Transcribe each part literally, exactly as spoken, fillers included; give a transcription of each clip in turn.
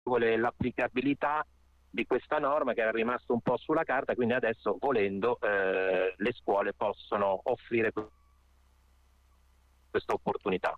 l'applicabilità di questa norma che era rimasta un po' sulla carta, quindi adesso volendo eh, le scuole possono offrire questa opportunità.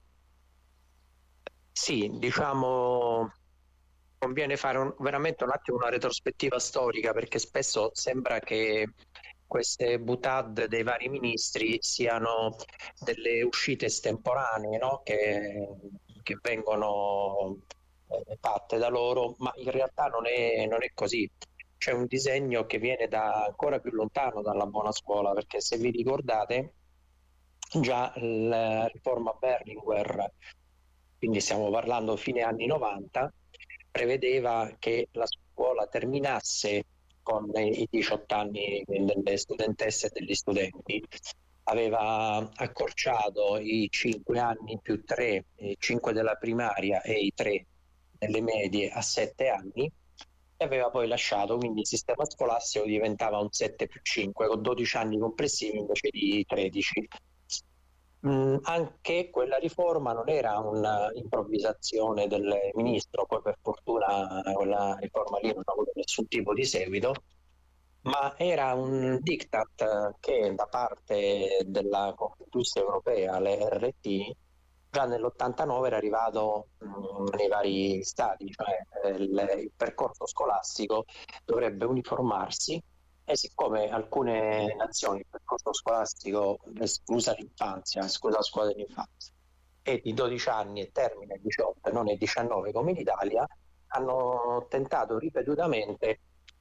Sì, diciamo conviene fare un, veramente un attimo una retrospettiva storica, perché spesso sembra che queste boutade dei vari ministri siano delle uscite estemporanee, no? che, che vengono eh, fatte da loro, ma in realtà non è, non è così. C'è un disegno che viene da ancora più lontano dalla buona scuola, perché se vi ricordate già la riforma Berlinguer, quindi stiamo parlando fine anni novanta, prevedeva che la scuola terminasse con i diciotto anni delle studentesse e degli studenti, aveva accorciato i cinque anni più tre, i cinque della primaria e i tre delle medie a sette anni, e aveva poi lasciato, quindi il sistema scolastico diventava un sette più cinque con dodici anni complessivi invece di tredici. Mm, anche quella riforma non era un'improvvisazione del ministro, poi per fortuna quella riforma lì non ha avuto nessun tipo di seguito, ma era un diktat che da parte della Confindustria Europea, l'R T, già nell'ottantanove era arrivato mh, nei vari stati, cioè eh, il, il percorso scolastico dovrebbe uniformarsi, e siccome alcune nazioni il percorso scolastico, esclusa l'infanzia, esclusa la scuola dell'infanzia, è di dodici anni e termina ai diciotto e non ai diciannove come l'Italia, hanno tentato ripetutamente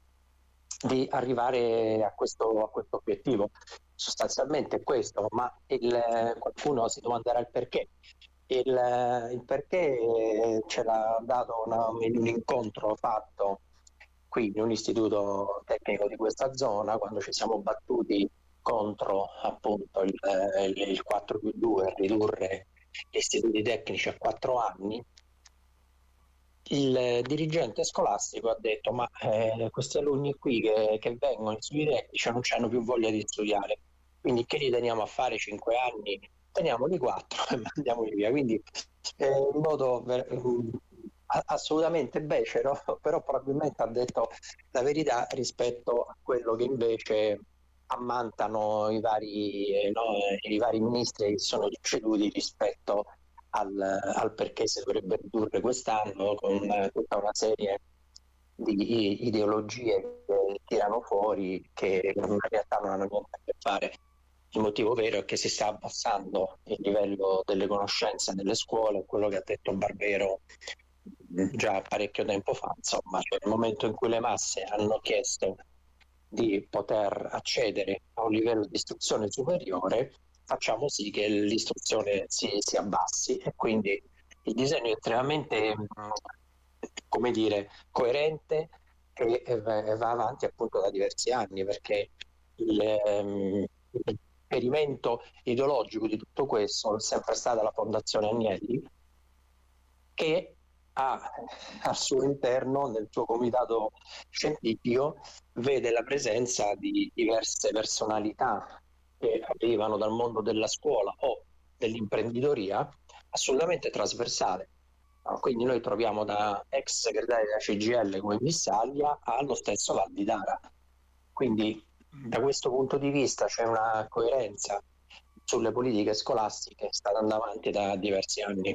di arrivare a questo, a questo obiettivo. Sostanzialmente questo, ma il, qualcuno si domanderà il perché. Il, il perché ce l'ha dato una, in un incontro fatto qui in un istituto tecnico di questa zona, quando ci siamo battuti contro appunto il, il, il quattro più due, ridurre gli istituti tecnici a quattro anni. Il dirigente scolastico ha detto: ma eh, questi alunni qui che, che vengono in studi tecnici non hanno più voglia di studiare, quindi che li teniamo a fare cinque anni? Teniamoli quattro e mandiamoli via. Quindi eh, in modo ver- assolutamente becero, però probabilmente ha detto la verità rispetto a quello che invece ammantano i vari, eh, no, i vari ministri che sono succeduti rispetto al, al perché si dovrebbe ridurre quest'anno, con eh, tutta una serie di ideologie che tirano fuori, che in realtà non hanno niente a che fare. Il motivo vero è che si sta abbassando il livello delle conoscenze nelle scuole, quello che ha detto Barbero già parecchio tempo fa. Insomma, cioè, nel momento in cui le masse hanno chiesto di poter accedere a un livello di istruzione superiore, facciamo sì che l'istruzione si, si abbassi, e quindi il disegno è estremamente, come dire, coerente, e va avanti appunto da diversi anni, perché il, um, il riferimento ideologico di tutto questo è sempre stata la Fondazione Agnelli, che ha al suo interno, nel suo comitato scientifico, vede la presenza di diverse personalità che arrivano dal mondo della scuola o dell'imprenditoria, assolutamente trasversale. No, quindi noi troviamo da ex segretari della C G I L come Bissaglia allo stesso Valditara. Quindi da questo punto di vista c'è una coerenza sulle politiche scolastiche che sta andando avanti da diversi anni.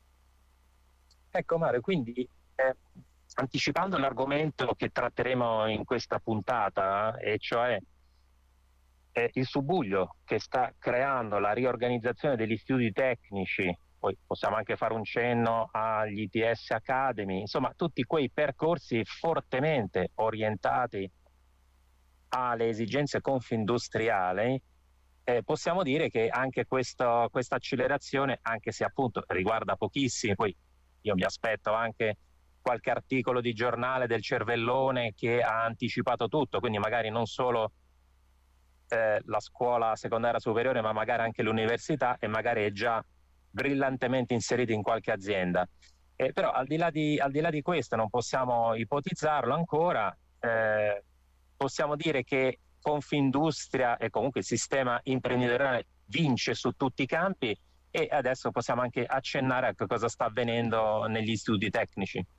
Ecco Mario, quindi eh, anticipando l'argomento che tratteremo in questa puntata, e cioè eh, il subbuglio che sta creando la riorganizzazione degli istituti tecnici, poi possiamo anche fare un cenno agli I T S Academy, insomma tutti quei percorsi fortemente orientati alle esigenze confindustriali, eh, possiamo dire che anche questa accelerazione, anche se appunto riguarda pochissimi, poi io mi aspetto anche qualche articolo di giornale del cervellone che ha anticipato tutto, quindi magari non solo eh, la scuola secondaria superiore, ma magari anche l'università, e magari è già brillantemente inserito in qualche azienda. Eh, però al di là di, al di là di questo non possiamo ipotizzarlo ancora, eh, possiamo dire che Confindustria e comunque il sistema imprenditoriale vince su tutti i campi, e adesso possiamo anche accennare a cosa sta avvenendo negli istituti tecnici.